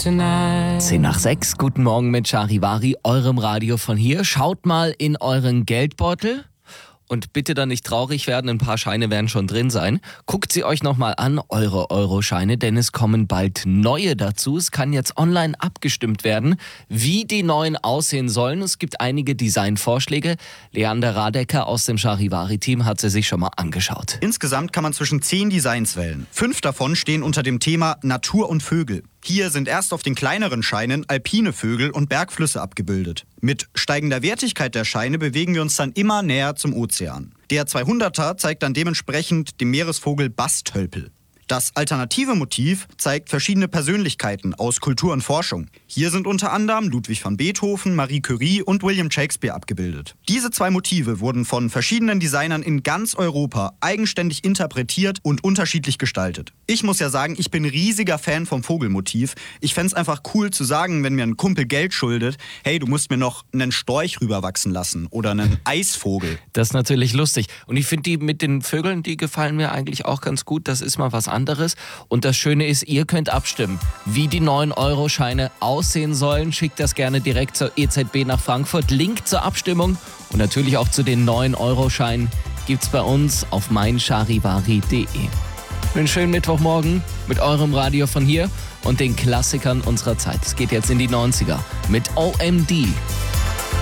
tonight. 10 nach 6, guten Morgen mit Charivari, eurem Radio von hier. Schaut mal in euren Geldbeutel. Und bitte dann nicht traurig werden, ein paar Scheine werden schon drin sein. Guckt sie euch nochmal an, eure Euroscheine, denn es kommen bald neue dazu. Es kann jetzt online abgestimmt werden, wie die neuen aussehen sollen. Es gibt einige Designvorschläge. Leander Radecker aus dem Charivari-Team hat sie sich schon mal angeschaut. Insgesamt kann man zwischen 10 Designs wählen. 5 davon stehen unter dem Thema Natur und Vögel. Hier sind erst auf den kleineren Scheinen alpine Vögel und Bergflüsse abgebildet. Mit steigender Wertigkeit der Scheine bewegen wir uns dann immer näher zum Ozean. Der 200er zeigt dann dementsprechend den Meeresvogel Bastölpel. Das alternative Motiv zeigt verschiedene Persönlichkeiten aus Kultur und Forschung. Hier sind unter anderem Ludwig van Beethoven, Marie Curie und William Shakespeare abgebildet. Diese 2 Motive wurden von verschiedenen Designern in ganz Europa eigenständig interpretiert und unterschiedlich gestaltet. Ich muss ja sagen, ich bin riesiger Fan vom Vogelmotiv. Ich fände es einfach cool zu sagen, wenn mir ein Kumpel Geld schuldet, hey, du musst mir noch einen Storch rüberwachsen lassen oder einen Eisvogel. Das ist natürlich lustig. Und ich finde die mit den Vögeln, die gefallen mir eigentlich auch ganz gut. Das ist mal was anderes. Und das Schöne ist, ihr könnt abstimmen, wie die 9-Euro-Scheine aussehen sollen. Schickt das gerne direkt zur EZB nach Frankfurt. Link zur Abstimmung und natürlich auch zu den 9-Euro-Scheinen gibt's bei uns auf meincharivari.de. Einen schönen Mittwochmorgen mit eurem Radio von hier und den Klassikern unserer Zeit. Es geht jetzt in die 90er mit OMD.